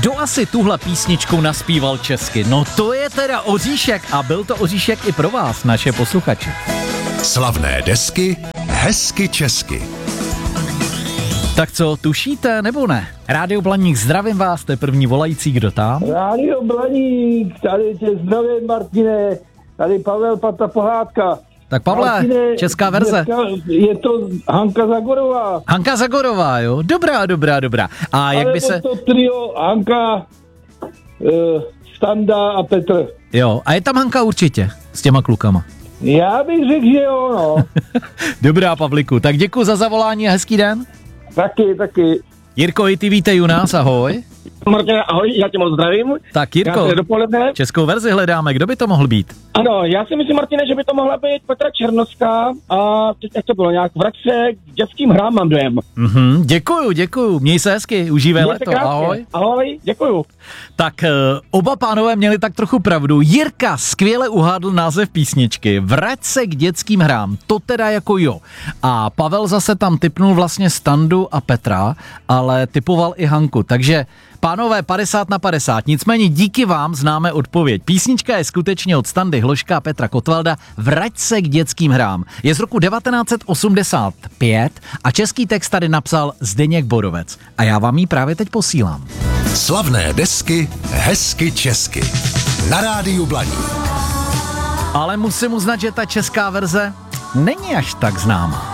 Kdo asi tuhle písničku naspíval česky? No to je teda oříšek a byl to oříšek i pro vás, naše posluchači. Slavné desky hezky česky. Tak co, tušíte nebo ne? Rádio Blaník, zdravím vás, to je první volající, kdo tam? Rádio Blaník, tady tě zdravím, Martine, tady Pavel Pata Pohádka. Tak Pavle, Martine, česká verze. Je to Hanka Zagorová. Hanka Zagorová, jo? Dobrá. A jak by se... to trio Hanka, Standa a Petr. Jo, a je tam Hanka určitě, s těma klukama. Já bych řekl, že jo, no. Dobrá, Pavliku, tak děkuji za zavolání a hezký den. Taky. Jirko, i ty vítej u nás, ahoj. Martina, ahoj, já tě moc zdravím. Tak Jirko, dopoledne. českou verzi hledáme, kdo by to mohl být? Ano, já si myslím, Martine, že by to mohla být Petra Černovská a teď jak to bylo, nějak vrať se k dětským hrám, mám dojem. Děkuju, měj se hezky, užívej Měj se léto, krásně. ahoj. Ahoj, děkuju. Tak oba pánové měli tak trochu pravdu. Jirka skvěle uhádl název písničky Vrať se k dětským hrám, to teda jako jo. A Pavel zase tam tipnul vlastně Standu a Petra, ale tipoval i Hanku, takže pánové 50/50, nicméně díky vám známe odpověď. Písnička je skutečně od Standy Hloška a Petra Kotvalda Vrať se k dětským hrám. Je z roku 1985 a český text tady napsal Zdeněk Borovec. A já vám ji právě teď posílám. Slavné desky hezky česky. Na rádiu Blaník. Ale musím uznat, že ta česká verze není až tak známá.